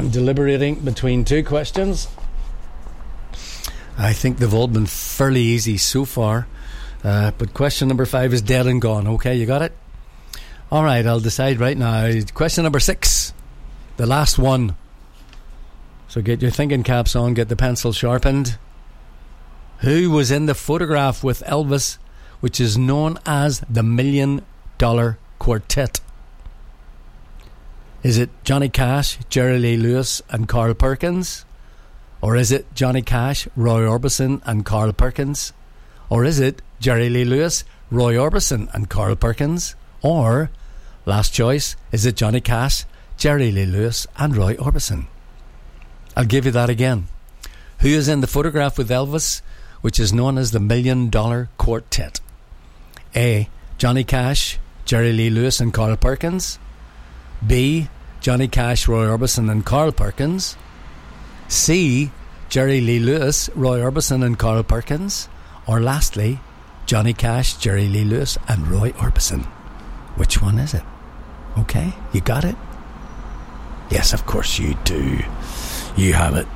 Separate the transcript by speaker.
Speaker 1: I'm deliberating between two questions. I think they've all been fairly easy so far. But question number 5 is dead and gone. Okay, you got it? Alright, I'll decide right now. Question number 6. The last one. So get your thinking caps on, get the pencil sharpened. Who was in the photograph with Elvis, which is known as the $1 Million Quartet? Is it Johnny Cash, Jerry Lee Lewis and Carl Perkins? Or is it Johnny Cash, Roy Orbison and Carl Perkins? Or is it Jerry Lee Lewis, Roy Orbison and Carl Perkins? Or, last choice, is it Johnny Cash, Jerry Lee Lewis and Roy Orbison? I'll give you that again. Who is in the photograph with Elvis, which is known as the $1 Million Quartet? A. Johnny Cash, Jerry Lee Lewis and Carl Perkins. B. Johnny Cash, Roy Orbison and Carl Perkins. C. Jerry Lee Lewis, Roy Orbison and Carl Perkins. Or lastly, Johnny Cash, Jerry Lee Lewis and Roy Orbison. Which one is it? Okay, you got it? Yes, of course you do. You have it.